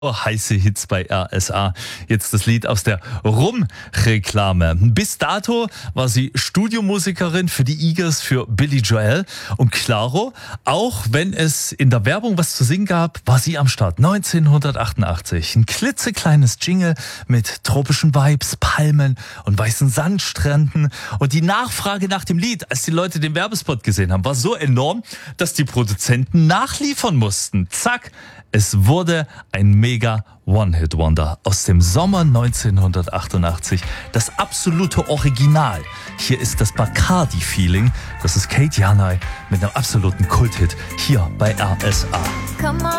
Heiße Hits bei RSA. Jetzt das Lied aus der Rum-Reklame. Bis dato war sie Studiomusikerin für die Eagles, für Billy Joel. Und klaro, auch wenn es in der Werbung was zu singen gab, war sie am Start. 1988. Ein klitzekleines Jingle mit tropischen Vibes, Palmen und weißen Sandstränden. Und die Nachfrage nach dem Lied, als die Leute den Werbespot gesehen haben, war so enorm, dass die Produzenten nachliefern mussten. Zack! Es wurde ein mega One-Hit-Wonder aus dem Sommer 1988. Das absolute Original. Hier ist das Bacardi-Feeling. Das ist Kate Janai mit einem absoluten Kulthit hier bei RSA.